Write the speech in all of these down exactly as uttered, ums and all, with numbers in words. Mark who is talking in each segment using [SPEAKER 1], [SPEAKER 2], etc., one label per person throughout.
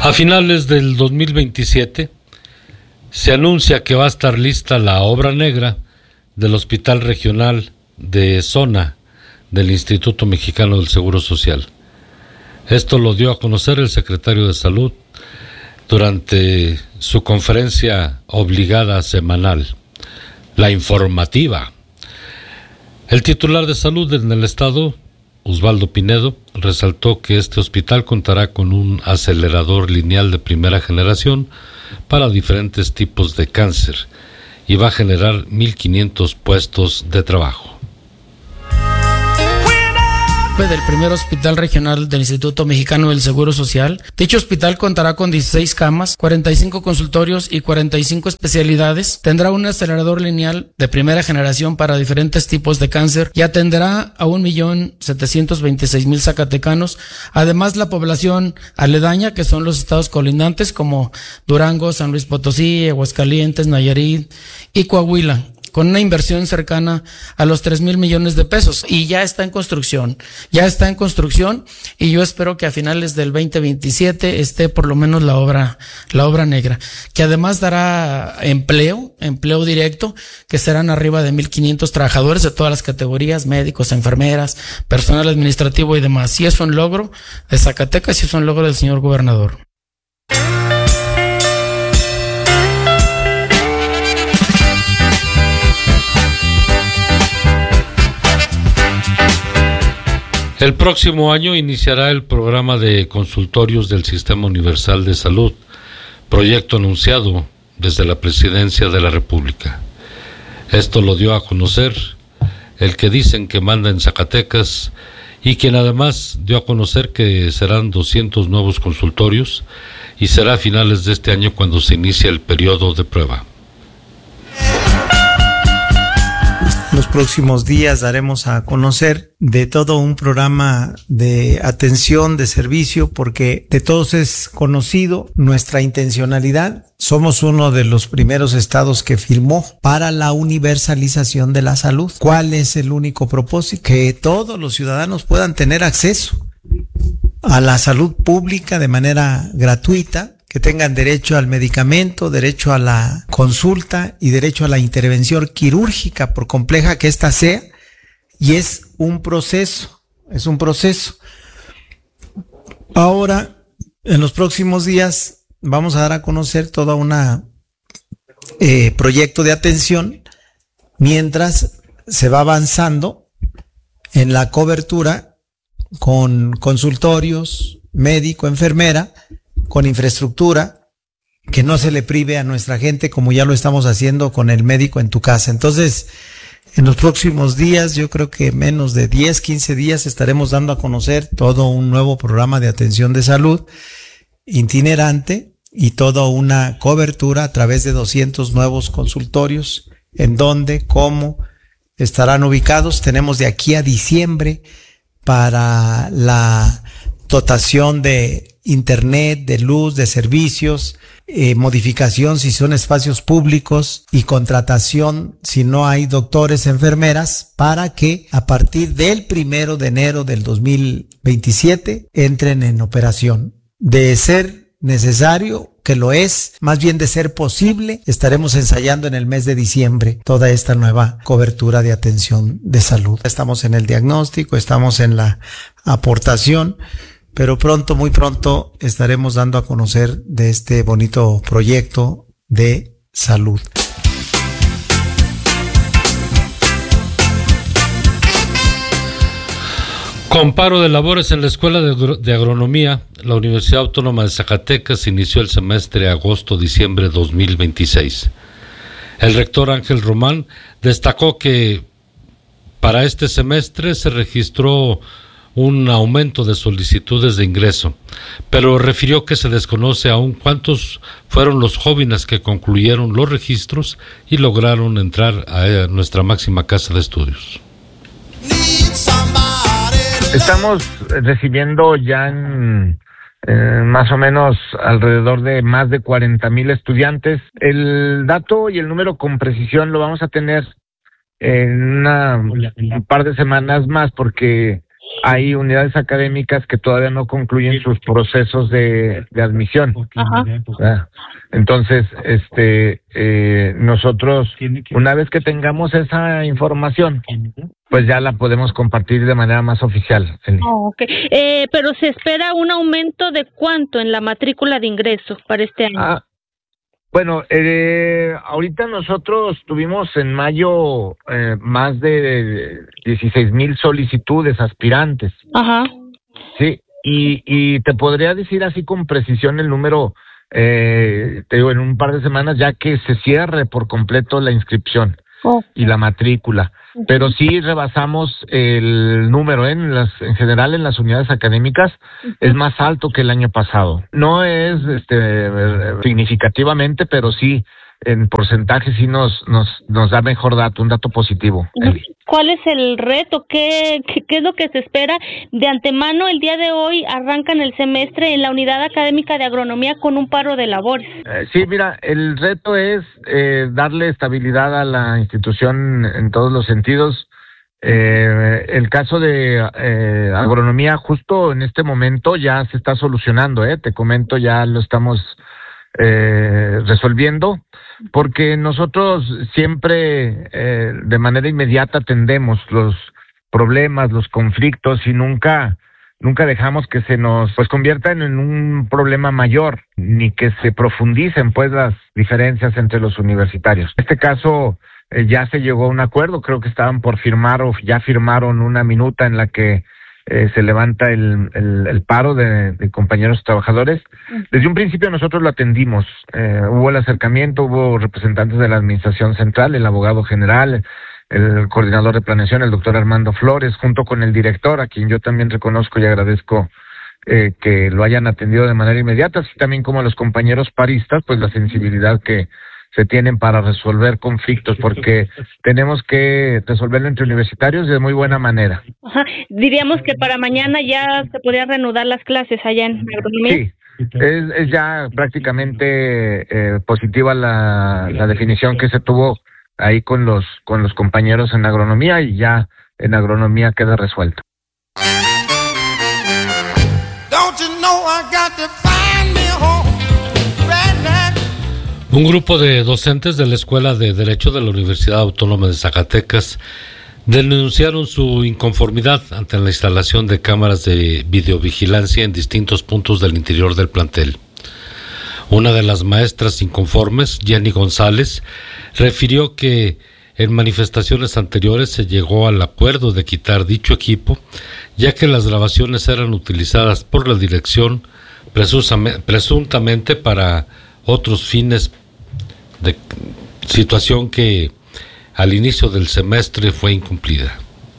[SPEAKER 1] A finales del dos mil veintisiete se anuncia que va a estar lista la obra negra del Hospital Regional de Zona del Instituto Mexicano del Seguro Social. Esto lo dio a conocer el secretario de Salud durante su conferencia obligada semanal, la informativa. El titular de salud en el estado, Osvaldo Pinedo, resaltó que este hospital contará con un acelerador lineal de primera generación para diferentes tipos de cáncer y va a generar mil quinientos puestos de trabajo.
[SPEAKER 2] Del primer hospital regional del Instituto Mexicano del Seguro Social. Dicho hospital contará con dieciséis camas, cuarenta y cinco consultorios y cuarenta y cinco especialidades. Tendrá un acelerador lineal de primera generación para diferentes tipos de cáncer y atenderá a un millón setecientos veintiséis mil zacatecanos. Además, la población aledaña, que son los estados colindantes como Durango, San Luis Potosí, Aguascalientes, Nayarit y Coahuila, con una inversión cercana a los tres mil millones de pesos, y ya está en construcción, ya está en construcción, y yo espero que a finales del veinte veintisiete esté por lo menos la obra, la obra negra, que además dará empleo, empleo directo, que serán arriba de mil quinientos trabajadores de todas las categorías, médicos, enfermeras, personal administrativo y demás. Y es un logro de Zacatecas y es un logro del señor gobernador.
[SPEAKER 1] El próximo año iniciará el programa de consultorios del Sistema Universal de Salud, proyecto anunciado desde la Presidencia de la República. Esto lo dio a conocer el que dicen que manda en Zacatecas y quien además dio a conocer que serán doscientos nuevos consultorios y será a finales de este año cuando se inicie el periodo de prueba.
[SPEAKER 3] Los próximos días daremos a conocer de todo un programa de atención, de servicio, porque de todos es conocido nuestra intencionalidad. Somos uno de los primeros estados que firmó para la universalización de la salud. ¿Cuál es el único propósito? Que todos los ciudadanos puedan tener acceso a la salud pública de manera gratuita, que tengan derecho al medicamento, derecho a la consulta y derecho a la intervención quirúrgica, por compleja que ésta sea, y es un proceso, es un proceso. Ahora, en los próximos días, vamos a dar a conocer todo un eh, proyecto de atención, mientras se va avanzando en la cobertura con consultorios, médico, enfermera, con infraestructura, que no se le prive a nuestra gente como ya lo estamos haciendo con el médico en tu casa. Entonces, en los próximos días, yo creo que menos de diez, quince días estaremos dando a conocer todo un nuevo programa de atención de salud itinerante y toda una cobertura a través de doscientos nuevos consultorios, en donde, cómo estarán ubicados. Tenemos de aquí a diciembre para la dotación de internet, de luz, de servicios, eh, modificación si son espacios públicos y contratación si no hay doctores, enfermeras, para que a partir del primero de enero del dos mil veintisiete entren en operación. De ser necesario, que lo es, más bien de ser posible, estaremos ensayando en el mes de diciembre toda esta nueva cobertura de atención de salud. Estamos en el diagnóstico, estamos en la aportación, pero pronto, muy pronto, estaremos dando a conocer de este bonito proyecto de salud.
[SPEAKER 1] Con paro de labores en la Escuela de Agronomía, la Universidad Autónoma de Zacatecas inició el semestre agosto-diciembre dos mil veintiséis. El rector Ángel Román destacó que para este semestre se registró un aumento de solicitudes de ingreso, pero refirió que se desconoce aún cuántos fueron los jóvenes que concluyeron los registros y lograron entrar a nuestra máxima casa de estudios.
[SPEAKER 4] Estamos recibiendo ya en, eh, más o menos alrededor de más de cuarenta mil estudiantes. El dato y el número con precisión lo vamos a tener en una, un par de semanas más, porque hay unidades académicas que todavía no concluyen sus procesos de, de admisión. Ajá. Entonces, este, eh, nosotros, una vez que tengamos esa información, pues ya la podemos compartir de manera más oficial.
[SPEAKER 5] Oh, okay. eh, pero se espera un aumento de cuánto en la matrícula de ingreso para este año.
[SPEAKER 4] Ah, bueno, eh, ahorita nosotros tuvimos en mayo eh, más de dieciséis mil solicitudes aspirantes.
[SPEAKER 5] Ajá.
[SPEAKER 4] Sí, y, y te podría decir así con precisión el número, eh, te digo, en un par de semanas ya que se cierre por completo la inscripción oh. y la matrícula. Pero sí rebasamos el número, ¿eh? en las, en general en las unidades académicas es más alto que el año pasado. No es este significativamente, pero sí en porcentaje sí nos nos nos da mejor dato, un dato positivo. Eli.
[SPEAKER 5] ¿Cuál es el reto? ¿Qué, qué, ¿Qué es lo que se espera? De antemano, el día de hoy arrancan el semestre en la Unidad Académica de Agronomía con un paro de labores.
[SPEAKER 4] Eh, sí, mira, el reto es eh, darle estabilidad a la institución en todos los sentidos. Eh, el caso de eh, agronomía justo en este momento ya se está solucionando, eh, te comento, ya lo estamos eh, resolviendo. Porque nosotros siempre eh, de manera inmediata atendemos los problemas, los conflictos y nunca nunca dejamos que se nos pues conviertan en un problema mayor, ni que se profundicen pues las diferencias entre los universitarios. En este caso eh, ya se llegó a un acuerdo, creo que estaban por firmar o ya firmaron una minuta en la que Eh, se levanta el, el, el paro de, de compañeros trabajadores. Desde un principio nosotros lo atendimos, eh, hubo el acercamiento, hubo representantes de la administración central, el abogado general, el coordinador de planeación, el doctor Armando Flores, junto con el director, a quien yo también reconozco y agradezco eh, que lo hayan atendido de manera inmediata, así también como a los compañeros paristas, pues la sensibilidad que se tienen para resolver conflictos, porque tenemos que resolverlo entre universitarios de muy buena manera.
[SPEAKER 5] Ajá. Diríamos que para mañana ya se podrían reanudar las clases allá en agronomía.
[SPEAKER 4] Sí, es, es ya prácticamente eh, positiva la, la definición que se tuvo ahí con los con los compañeros en agronomía y ya en agronomía queda resuelto. Don't you know I got to find me a home.
[SPEAKER 1] Un grupo de docentes de la Escuela de Derecho de la Universidad Autónoma de Zacatecas denunciaron su inconformidad ante la instalación de cámaras de videovigilancia en distintos puntos del interior del plantel. Una de las maestras inconformes, Jenny González, refirió que en manifestaciones anteriores se llegó al acuerdo de quitar dicho equipo, ya que las grabaciones eran utilizadas por la dirección presuntamente para otros fines, de situación que al inicio del semestre fue incumplida.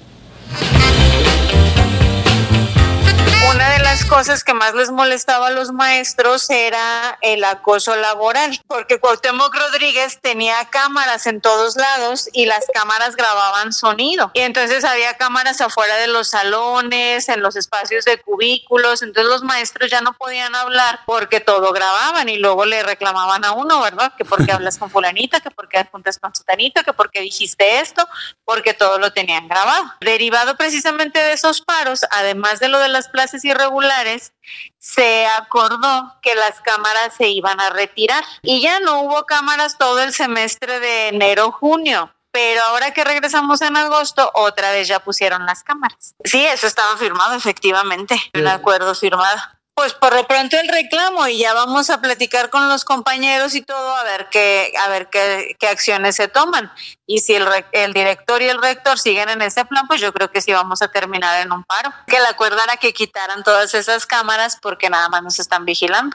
[SPEAKER 6] Una de las cosas que más les molestaba a los maestros era el acoso laboral, porque Cuauhtémoc Rodríguez tenía cámaras en todos lados y las cámaras grababan sonido. Y entonces había cámaras afuera de los salones, en los espacios de cubículos, entonces los maestros ya no podían hablar porque todo grababan y luego le reclamaban a uno, ¿verdad? Que porque hablas con fulanita, que porque apuntas con sutanito, que porque dijiste esto, porque todo lo tenían grabado. Derivado precisamente de esos paros, además de lo de las clases irregulares, se acordó que las cámaras se iban a retirar y ya no hubo cámaras todo el semestre de enero-junio. Pero ahora que regresamos en agosto, otra vez ya pusieron las cámaras. Sí, eso estaba firmado, efectivamente, un acuerdo firmado. Pues por lo pronto el reclamo y ya vamos a platicar con los compañeros y todo a ver qué a ver qué, qué acciones se toman. Y si el, el director y el rector siguen en ese plan, pues yo creo que sí vamos a terminar en un paro. Que el acuerdo era que quitaran todas esas cámaras porque nada más nos están vigilando.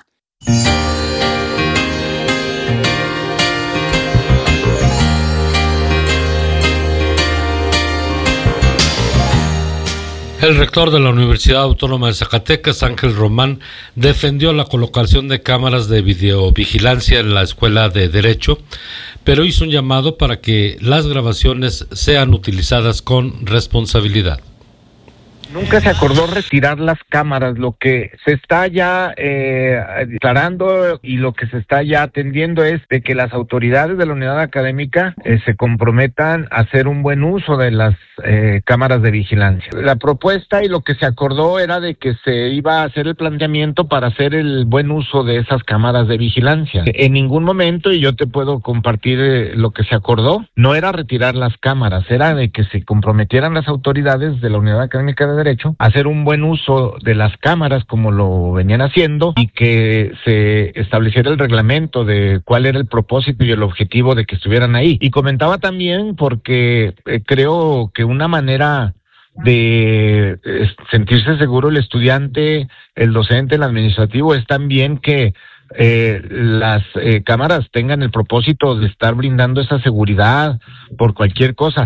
[SPEAKER 1] El rector de la Universidad Autónoma de Zacatecas, Ángel Román, defendió la colocación de cámaras de videovigilancia en la Escuela de Derecho, pero hizo un llamado para que las grabaciones sean utilizadas con responsabilidad.
[SPEAKER 4] Nunca se acordó retirar las cámaras. Lo que se está ya eh, declarando y lo que se está ya atendiendo es de que las autoridades de la unidad académica eh, se comprometan a hacer un buen uso de las eh, cámaras de vigilancia. La propuesta y lo que se acordó era de que se iba a hacer el planteamiento para hacer el buen uso de esas cámaras de vigilancia. En ningún momento, y yo te puedo compartir eh, lo que se acordó, no era retirar las cámaras, era de que se comprometieran las autoridades de la unidad académica de Derecho, hacer un buen uso de las cámaras como lo venían haciendo y que se estableciera el reglamento de cuál era el propósito y el objetivo de que estuvieran ahí. Y comentaba también porque eh, creo que una manera de eh, sentirse seguro el estudiante, el docente, el administrativo es también que eh, las eh, cámaras tengan el propósito de estar brindando esa seguridad por cualquier cosa.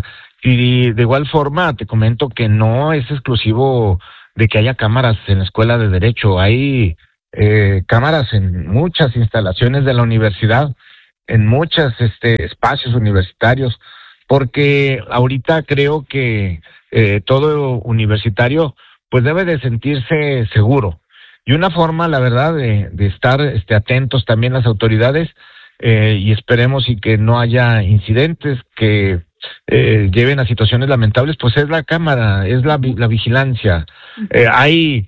[SPEAKER 4] Y de igual forma te comento que no es exclusivo de que haya cámaras en la Escuela de Derecho. Hay eh, cámaras en muchas instalaciones de la universidad, en muchos este, espacios universitarios, porque ahorita creo que eh, todo universitario pues debe de sentirse seguro. Y una forma, la verdad, de, de estar este, atentos también las autoridades eh, y esperemos y que no haya incidentes que Eh, lleven a situaciones lamentables, pues es la cámara, es la, la vigilancia. Eh, hay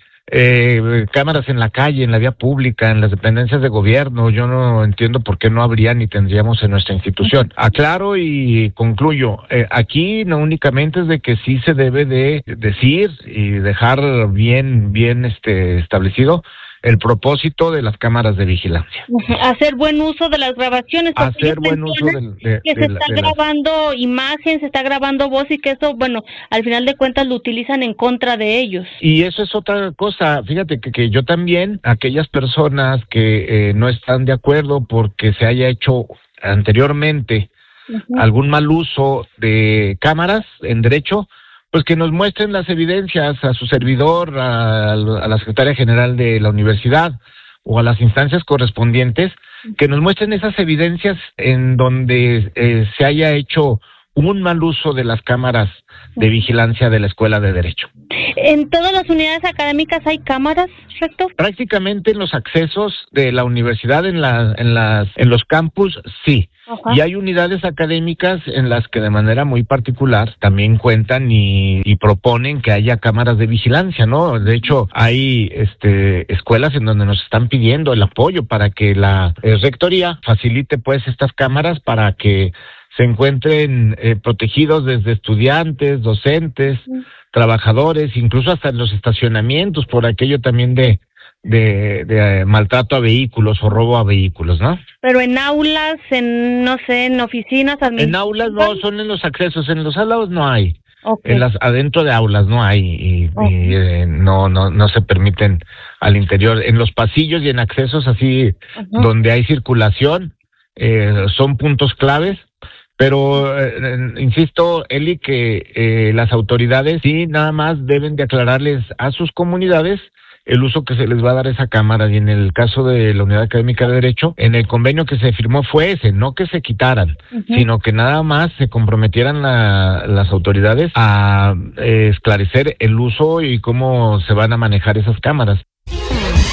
[SPEAKER 4] eh, cámaras en la calle, en la vía pública, en las dependencias de gobierno. Yo no entiendo por qué no habría ni tendríamos en nuestra institución. Aclaro y concluyo, eh, aquí no únicamente es de que sí se debe de decir y dejar bien, bien este establecido el propósito de las cámaras de vigilancia.
[SPEAKER 5] Hacer buen uso de las grabaciones.
[SPEAKER 4] Hacer buen uso de, de,
[SPEAKER 5] que
[SPEAKER 4] de,
[SPEAKER 5] se
[SPEAKER 4] de,
[SPEAKER 5] está
[SPEAKER 4] de
[SPEAKER 5] grabando las... imagen, se está grabando voz y que eso, bueno, al final de cuentas lo utilizan en contra de ellos.
[SPEAKER 4] Y eso es otra cosa. Fíjate que, que yo también, aquellas personas que eh, no están de acuerdo porque se haya hecho anteriormente uh-huh. algún mal uso de cámaras en derecho, pues que nos muestren las evidencias a su servidor, a, a la secretaria general de la universidad o a las instancias correspondientes, que nos muestren esas evidencias en donde eh, se haya hecho un mal uso de las cámaras de vigilancia de la Escuela de Derecho.
[SPEAKER 5] ¿En todas las unidades académicas hay cámaras, rector?
[SPEAKER 4] Prácticamente en los accesos de la universidad, en, la, en, las, en los campus, sí. Ajá. Y hay unidades académicas en las que de manera muy particular también cuentan y, y proponen que haya cámaras de vigilancia, ¿no? De hecho, hay este, escuelas en donde nos están pidiendo el apoyo para que la eh, rectoría facilite pues estas cámaras para que se encuentren eh, protegidos desde estudiantes, docentes, sí. trabajadores, incluso hasta en los estacionamientos, por aquello también de de, de maltrato a vehículos o robo a vehículos, ¿no?
[SPEAKER 5] Pero en aulas, en, no sé, en oficinas...
[SPEAKER 4] En aulas no, son en los accesos, en los aulas no hay.
[SPEAKER 5] Okay.
[SPEAKER 4] En las adentro de aulas no hay y, okay. y eh, no no no se permiten al interior. En los pasillos y en accesos así, uh-huh. donde hay circulación, eh, son puntos claves. Pero, eh, insisto, Eli, que eh, las autoridades sí nada más deben de aclararles a sus comunidades el uso que se les va a dar a esa cámara. Y en el caso de la Unidad Académica de Derecho, en el convenio que se firmó fue ese, no que se quitaran, uh-huh. sino que nada más se comprometieran la, las autoridades a eh, esclarecer el uso y cómo se van a manejar esas cámaras.